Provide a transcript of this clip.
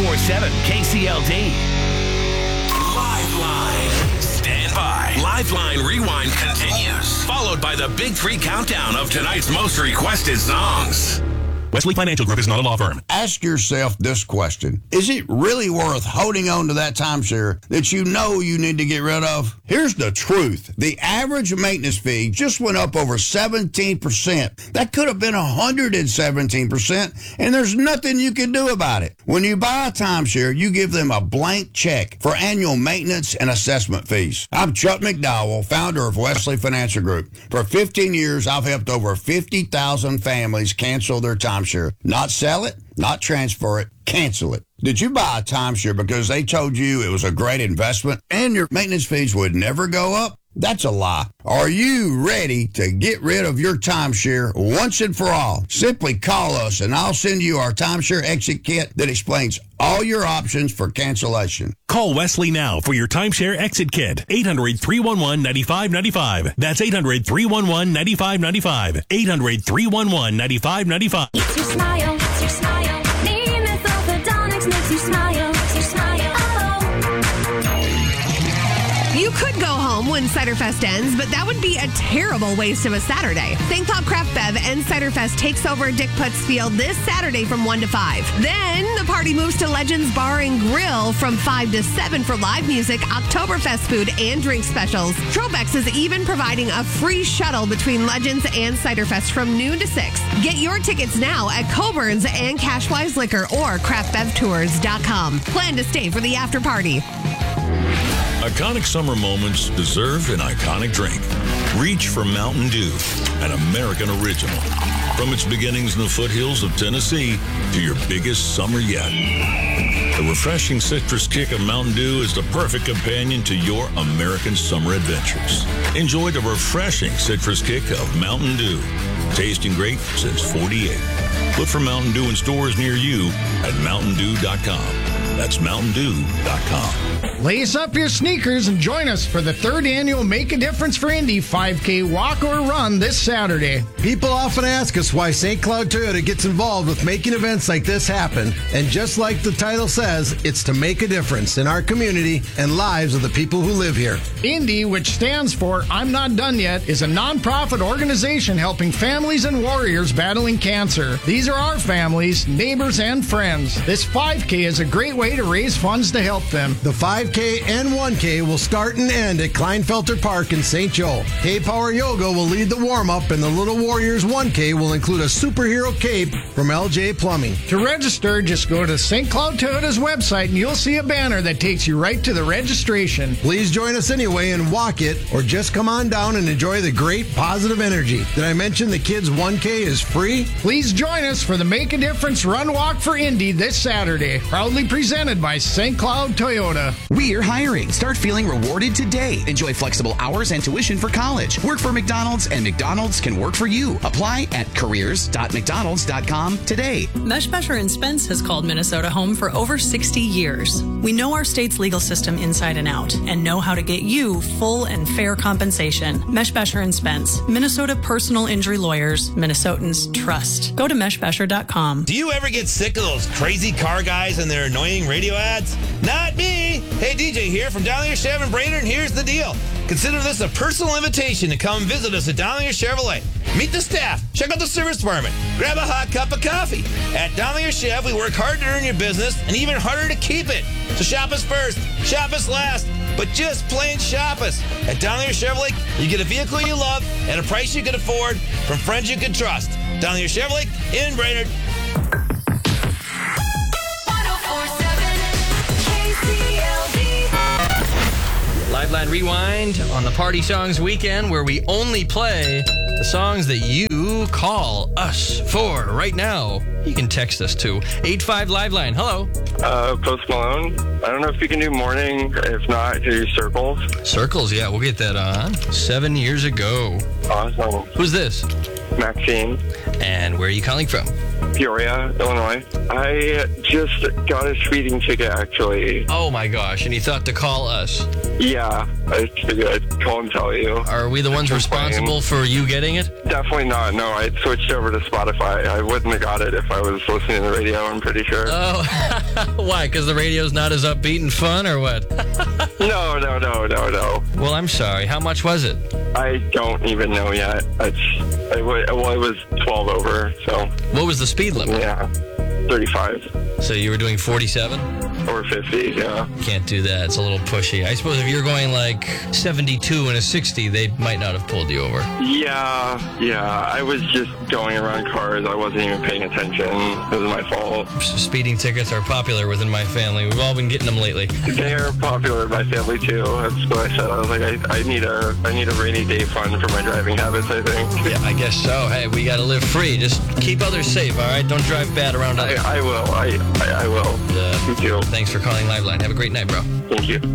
104.7 KCLD. Lifeline. Stand by. Lifeline Rewind continues. Followed by the Big 3 countdown of tonight's most requested songs. Wesley Financial Group is not a law firm. Ask yourself this question. Is it really worth holding on to that timeshare that you know you need to get rid of? Here's the truth. The average maintenance fee just went up over 17%. That could have been 117%, and there's nothing you can do about it. When you buy a timeshare, you give them a blank check for annual maintenance and assessment fees. I'm Chuck McDowell, founder of Wesley Financial Group. For 15 years, I've helped over 50,000 families cancel their timeshare. Not sell it, not transfer it, cancel it. Did you buy a timeshare because they told you it was a great investment and your maintenance fees would never go up? That's a lie. Are you ready to get rid of your timeshare once and for all? Simply call us and I'll send you our timeshare exit kit that explains all your options for cancellation. Call Wesley now for your timeshare exit kit. 800-311-9595. That's 800-311-9595. 800-311-9595. It's your smile, it's your smile. Nemus Orthodontics makes you smile, it's your smile. You could go home when Cider Fest ends, but that would be a terrible waste of a Saturday. St. Cloud Craft Bev and Cider Fest takes over Dick Putz Field this Saturday from 1 to 5. Then the party moves to Legends Bar and Grill from 5 to 7 for live music, Oktoberfest food, and drink specials. Trobex is even providing a free shuttle between Legends and Cider Fest from noon to 6. Get your tickets now at Coburn's and Cashwise Liquor or craftbevtours.com. Plan to stay for the after party. Iconic summer moments deserve an iconic drink. Reach for Mountain Dew, an American original. From its beginnings in the foothills of Tennessee to your biggest summer yet. The refreshing citrus kick of Mountain Dew is the perfect companion to your American summer adventures. Enjoy the refreshing citrus kick of Mountain Dew. Tasting great since 48. Look for Mountain Dew in stores near you at mountaindew.com. That's mountaindew.com. Lace up your sneakers and join us for the 3rd annual Make a Difference for Indy 5K walk or run this Saturday. People often ask us why St. Cloud Toyota gets involved with making events like this happen. And just like the title says, it's to make a difference in our community and lives of the people who live here. Indy, which stands for I'm Not Done Yet, is a nonprofit organization helping families and warriors battling cancer. These are our families, neighbors, and friends. This 5K is a great way to raise funds to help them. The 5K and 1K will start and end at Kleinfelter Park in St. Joe. K-Power Yoga will lead the warm-up, and the Little Warriors 1K will include a superhero cape from LJ Plumbing. To register, just go to St. Cloud Toyota's website and you'll see a banner that takes you right to the registration. Please join us anyway and walk it, or just come on down and enjoy the great positive energy. Did I mention the kids' 1K is free? Please join us for the Make a Difference Run Walk for Indy this Saturday. Proudly presented by St. Cloud Toyota. We're hiring. Start feeling rewarded today. Enjoy flexible hours and tuition for college. Work for McDonald's, and McDonald's can work for you. Apply at careers.mcdonalds.com today. Meshbesher & Spence has called Minnesota home for over 60 years. We know our state's legal system inside and out and know how to get you full and fair compensation. Meshbesher & Spence, Minnesota personal injury lawyers, Minnesotans trust. Go to meshbesher.com. Do you ever get sick of those crazy car guys and their annoying radio ads? Not me. Hey, DJ here from Dowlinger Chevrolet and Brainerd, and here's the deal. Consider this a personal invitation to come visit us at Dowlinger Chevrolet. Meet the staff, check out the service department, grab a hot cup of coffee. At Dowlinger Chev, we work hard to earn your business and even harder to keep it. So shop us first, shop us last, but just plain shop us. At Dowlinger Chevrolet, you get a vehicle you love at a price you can afford from friends you can trust. Dowlinger Chevrolet in Brainerd. Lifeline Rewind on the Party Songs Weekend, where we only play the songs that you call us for right now. You can text us to 85-LiveLine. Hello. Post Malone. I don't know if you can do morning. If not, do Circles. Circles, yeah, we'll get that on. 7 years ago. Awesome. Who's this? Maxine. And where are you calling from? Peoria, Illinois. I just got a speeding ticket, actually. Oh my gosh, and you thought to call us. Yeah, I figured I'd call and tell you. Are we the ones responsible for you getting it? Definitely not. No, I switched over to Spotify. I wouldn't have got it if I was listening to the radio, I'm pretty sure. Oh, why? Because the radio's not as upbeat and fun, or what? No. Well, I'm sorry. How much was it? I don't even know yet. It was 12 over, so. What was the speed limit? Yeah, 35. So you were doing 47? Or 50, yeah. Can't do that. It's a little pushy. I suppose if you're going like 72 and a 60, they might not have pulled you over. Yeah. I was just going around cars. I wasn't even paying attention. It was my fault. Speeding tickets are popular within my family. We've all been getting them lately. They are popular in my family too. That's what I said. I was like, I need a rainy day fund for my driving habits, I think. Yeah, I guess so. Hey, we got to live free. Just keep others safe, all right? Don't drive bad around others. I will. I will. You too. Thanks for calling Liveline. Have a great night, bro. Thank you.